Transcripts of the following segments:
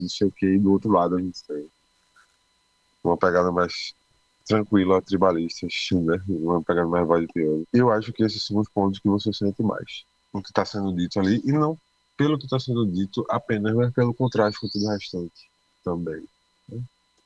não sei o que, e do outro lado a gente tem uma pegada mais tranquila, tribalista, né? Uma pegada mais voz de piano. E eu acho que esses são os pontos que você sente mais. O que está sendo dito ali, e não pelo que está sendo dito apenas, mas pelo contraste com tudo o restante também. Né?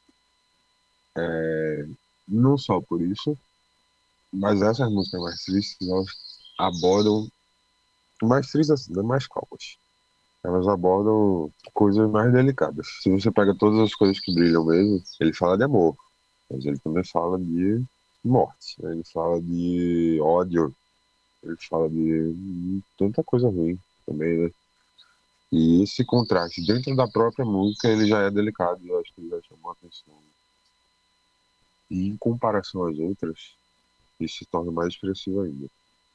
Não só por isso, mas essas músicas mais tristes, elas abordam mais tristes assim, né? Mais calmas. Elas abordam coisas mais delicadas. Se você pega todas as coisas que brilham mesmo, ele fala de amor, mas ele também fala de morte, né? Ele fala de ódio, ele fala de tanta coisa ruim também, né? E esse contraste dentro da própria música, ele já é delicado, eu acho que ele já chamou a atenção. E em comparação às outras, isso se torna mais expressivo ainda.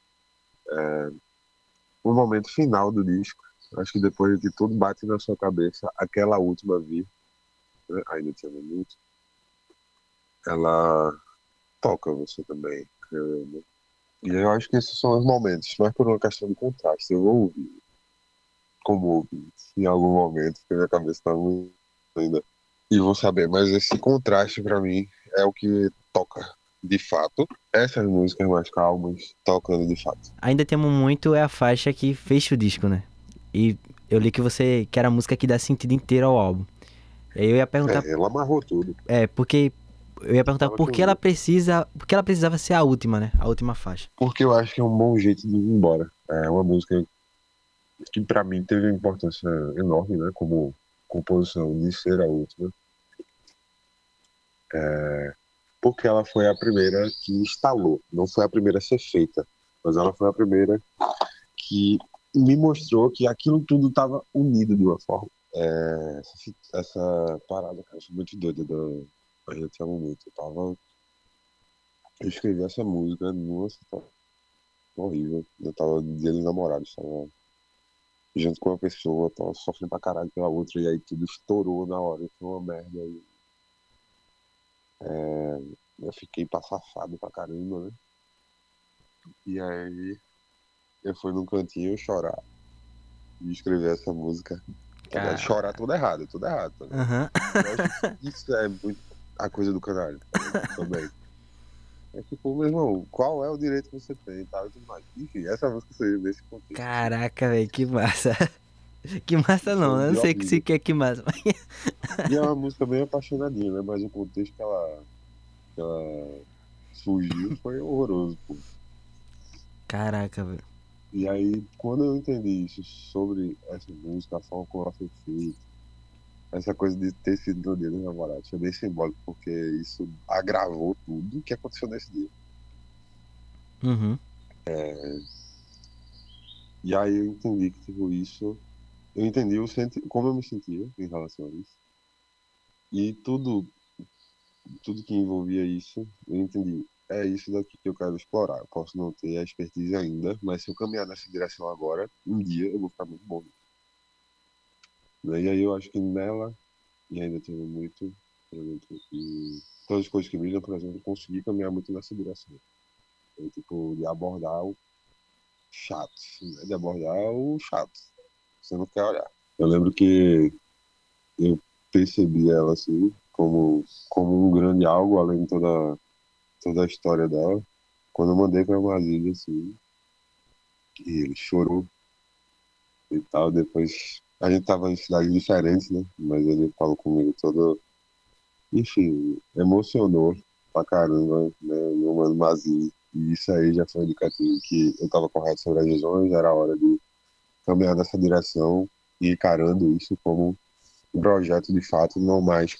O momento final do disco, acho que depois de que tudo bate na sua cabeça, aquela última vir, né? Ainda tinha muito, ela toca você também. E eu acho que esses são os momentos, mas por uma questão de contraste. Eu vou ouvir como ouvir em algum momento, porque minha cabeça está muito ainda. E vou saber, mas esse contraste para mim é o que toca de fato. Essas músicas mais calmas tocando de fato. Ainda temos muito é a faixa que fecha o disco, né? E eu li que você que era a música que dá sentido inteiro ao álbum. E aí eu ia perguntar, Ela amarrou tudo. porque eu ia perguntar Tava por que que ela ouvir. precisa, por que ela precisava ser a última, né? A última faixa. Porque eu acho que é um bom jeito de ir embora. É uma música que para mim teve uma importância enorme, né? Como composição de ser a última. Porque ela foi a primeira que instalou. Não foi a primeira a ser feita, mas ela foi a primeira que me mostrou que aquilo tudo estava unido de uma forma. Essa parada, cara, foi muito doida. A gente ama muito. Eu escrevi essa música numa situação horrível. Eu tava de dia de namorado, estava junto com uma pessoa, tava sofrendo pra caralho pela outra, e aí tudo estourou na hora, foi uma merda. E, eu fiquei passafado pra caramba, né? E aí eu fui num cantinho chorar e escrever essa música. Aliás, chorar Cara. tudo errado também. Aham. Eu acho que isso é muito a coisa do caralho também. É tipo, meu irmão, qual é o direito que você tem e tal e tudo mais. Enfim, essa música seria nesse contexto, assim. Caraca, velho, que massa. Que massa Isso é não, um eu não dia sei que se horrível. quer que massa. E é uma música bem apaixonadinha, né? Mas o contexto que ela surgiu foi horroroso, pô. Caraca, velho. E aí, quando eu entendi isso sobre essa música, a forma como ela foi feita, essa coisa de ter sido no dia dos namorados, foi bem simbólico, porque isso agravou tudo que aconteceu nesse dia. Uhum. E aí eu entendi que, tipo, eu entendi como eu me sentia em relação a isso. E tudo que envolvia isso, eu entendi. É isso daqui que eu quero explorar. Eu posso não ter a expertise ainda, mas se eu caminhar nessa direção agora, um dia eu vou ficar muito bom. Né? E aí eu acho que nela, e ainda tenho muito, por exemplo, e todas as coisas que brilham, por exemplo, eu consegui caminhar muito nessa direção. Então, tipo, de abordar o chato, né? De abordar o chato. Você não quer olhar. Eu lembro que eu percebi ela assim, como um grande algo, além de toda a história dela. Quando eu mandei pra Brasília, assim, e ele chorou e tal, depois a gente tava em cidades diferentes, né? Mas ele falou comigo todo, enfim, emocionou pra caramba, né? Meu mano Mazzi. E isso aí já foi um indicativo que eu tava correto sobre as lesões, era a hora de caminhar nessa direção e encarando isso como um projeto de fato, não mais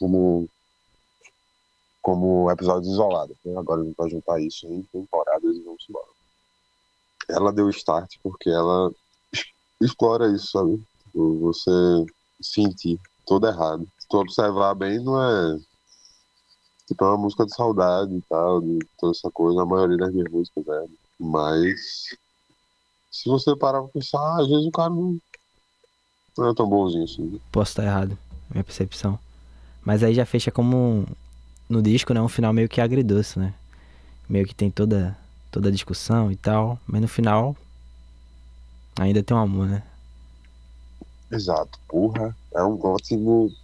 como episódios isolados. Né? Agora a gente vai juntar isso em temporadas e vamos embora. Ela deu start porque ela explora isso, sabe? Tipo, você sentir todo errado. Se tu observar bem, não é. Tipo, é uma música de saudade e tal, de toda essa coisa, a maioria das minhas músicas, né? Mas, se você parar pra pensar, às vezes o cara não é tão bonzinho assim. Né? Posso estar errado, minha percepção. Mas aí já fecha como no disco, né? Um final meio que agridoce, né? Meio que tem toda a discussão e tal, mas no final ainda tem um amor, né? Exato, porra. É um ótimo.